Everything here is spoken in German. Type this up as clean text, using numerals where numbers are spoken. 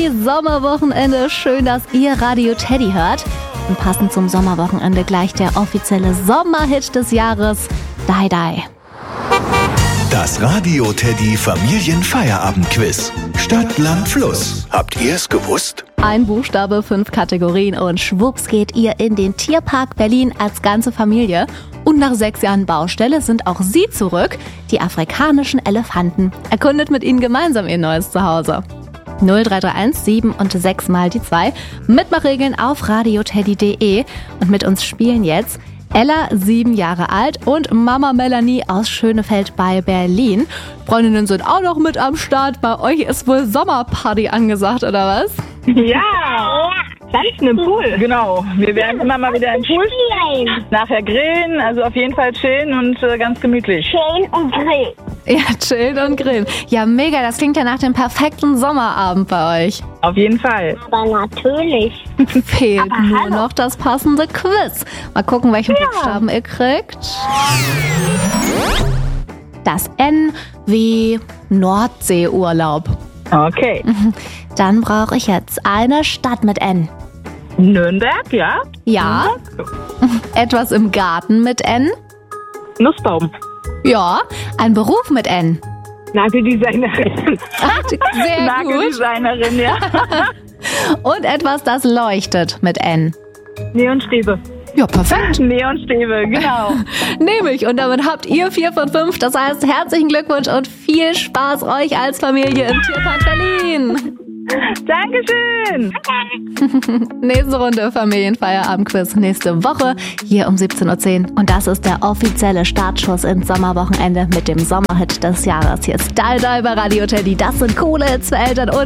Teddy Sommerwochenende. Schön, dass ihr Radio Teddy hört. Und passend zum Sommerwochenende gleich der offizielle Sommerhit des Jahres, Die Die. Das Radio Teddy Familienfeierabendquiz. Stadt, Land, Fluss. Habt ihr es gewusst? Ein Buchstabe, 5 Kategorien und schwupps geht ihr in den Tierpark Berlin als ganze Familie. Und nach 6 Jahren Baustelle sind auch sie zurück, die afrikanischen Elefanten. Erkundet mit ihnen gemeinsam ihr neues Zuhause. 0331 7 und 6 mal die 2. Mitmachregeln auf radioteddy.de. Und mit uns spielen jetzt Ella, 7 Jahre alt, und Mama Melanie aus Schönefeld bei Berlin. Freundinnen sind auch noch mit am Start. Bei euch ist wohl Sommerparty angesagt, oder was? Ja, tanzen im Pool. Genau, wir werden immer mal wieder im Pool spielen. Nachher grillen, also auf jeden Fall chillen und ganz gemütlich. Chillen und grillen. Ja, chillen und grillen. Ja, mega, das klingt ja nach dem perfekten Sommerabend bei euch. Auf jeden Fall. Aber natürlich. Fehlt nur noch das passende Quiz. Mal gucken, welchen Buchstaben ihr kriegt. Das N wie Nordseeurlaub. Okay. Dann brauche ich jetzt eine Stadt mit N. Nürnberg, ja? Ja. Etwas im Garten mit N. Nussbaum. Ja. Ein Beruf mit N. Nageldesignerin. Sehr gut. Nageldesignerin, ja. Und etwas, das leuchtet mit N. Neonstäbe. Ja, perfekt. Neonstäbe, genau. Nehme ich. Und damit habt ihr 4 von 5. Das heißt, herzlichen Glückwunsch und viel Spaß euch als Familie im Tierpark Berlin. Dankeschön. Nächste Runde Familienfeierabendquiz nächste Woche hier um 17:10 Uhr. Und das ist der offizielle Startschuss ins Sommerwochenende mit dem Sommerhit des Jahres. Hier ist Die Die bei Radio Teddy. Das sind coole Hits für Eltern und